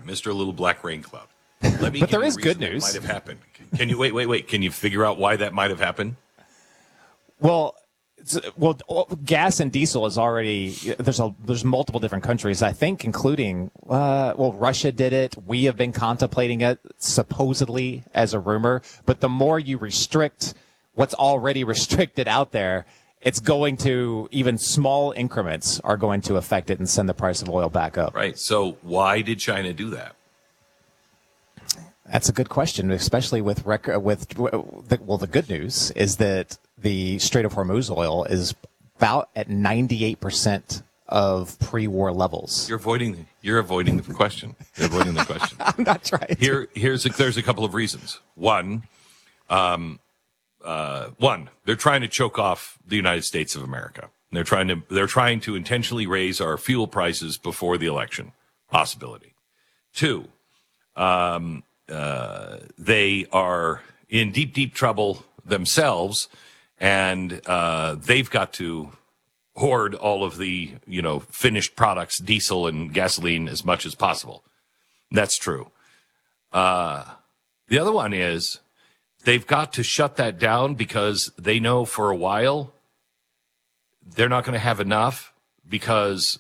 Mr. Little Black Rain Cloud. Let me But give there you is a good reason news. that might have happened. Can you wait? Can you figure out why that might have happened? Well, gas and diesel is already there's multiple different countries, I think, including Russia did it. We have been contemplating it supposedly as a rumor, but the more you restrict what's already restricted out there, it's going to, even small increments are going to affect it and send the price of oil back up. Right. So why did China do that? That's a good question, especially with the good news is that the Strait of Hormuz oil is about at 98% of pre-war levels. You're avoiding the question. You're avoiding the question. I'm not trying. There's a couple of reasons. One, they're trying to choke off the United States of America. They're trying to intentionally raise our fuel prices before the election. Possibility. Two, they are in deep trouble themselves, and they've got to hoard all of the finished products, diesel and gasoline, as much as possible. That's true. The other one is they've got to shut that down because they know for a while they're not going to have enough because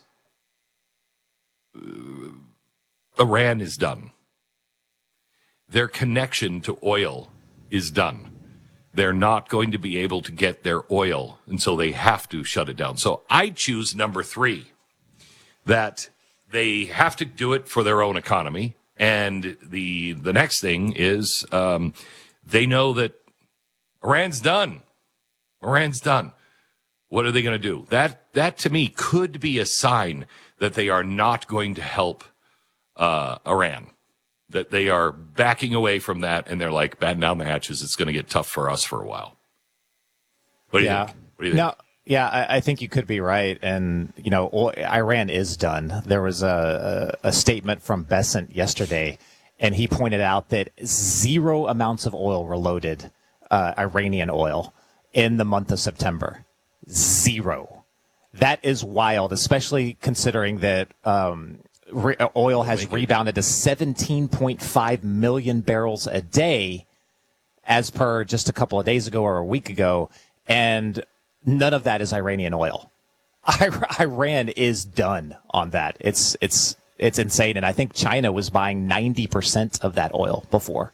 Iran is done. Their connection to oil is done. They're not going to be able to get their oil, and so they have to shut it down. So I choose number 3, that they have to do it for their own economy. And the next thing is they know that Iran's done. Iran's done. What are they going to do? That to me could be a sign that they are not going to help Iran. That they are backing away from that, and they're like, batten down the hatches. It's going to get tough for us for a while. What do you think? What do you think? No, yeah, I think you could be right. And, Iran is done. There was a statement from Bessent yesterday, and he pointed out that 0 amounts of oil were loaded, Iranian oil, in the month of September. 0. That is wild, especially considering that oil has rebounded to 17.5 million barrels a day as per just a couple of days ago or a week ago, and none of that is Iranian oil. Iran is done on that. It's insane, and I think China was buying 90% of that oil before.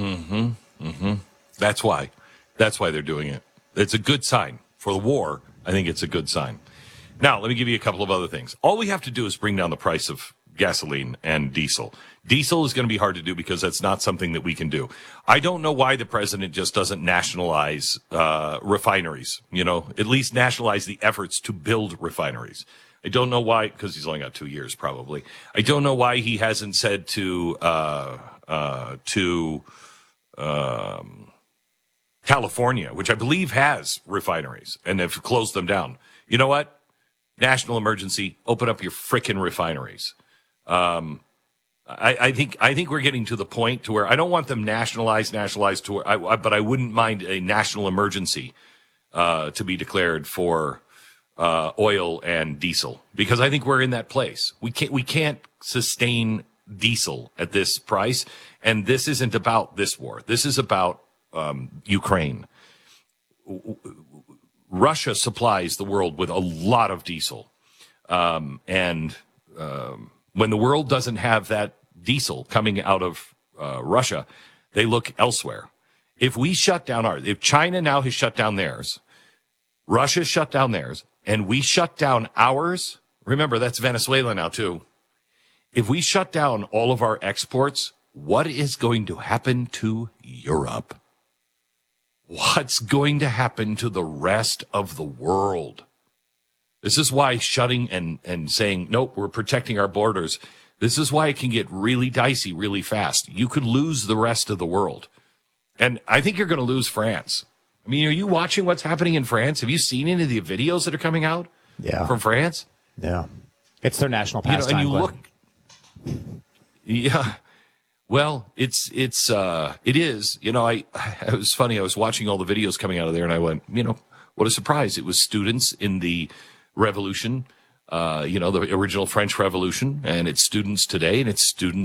That's why they're doing it. It's a good sign for the war. I think it's a good sign. Now, let me give you a couple of other things. All we have to do is bring down the price of gasoline and diesel. Diesel is going to be hard to do because that's not something that we can do. I don't know why the president just doesn't nationalize refineries, at least nationalize the efforts to build refineries. I don't know why, because he's only got 2 years probably. I don't know why he hasn't said to California, which I believe has refineries, and they've closed them down. You know what? National emergency, open up your frickin' refineries. I think we're getting to the point to where I don't want them nationalized to where but I wouldn't mind a national emergency to be declared for oil and diesel, because I think we're in that place. We can't sustain diesel at this price, and this isn't about this war. This is about Ukraine. Russia supplies the world with a lot of diesel, and when the world doesn't have that diesel coming out of Russia, they look elsewhere. If China now has shut down theirs, Russia shut down theirs, and we shut down ours, remember that's Venezuela now too. If we shut down all of our exports, what is going to happen to Europe? What's going to happen to the rest of the world? This is why shutting and saying, nope, we're protecting our borders. This is why it can get really dicey really fast. You could lose the rest of the world. And I think you're going to lose France. I mean, are you watching what's happening in France? Have you seen any of the videos that are coming out from France? Yeah. It's their national pastime. And you look. Yeah. Well, it is. It was funny. I was watching all the videos coming out of there, and I went, what a surprise. It was students in the revolution, the original French Revolution, and it's students today, and it's students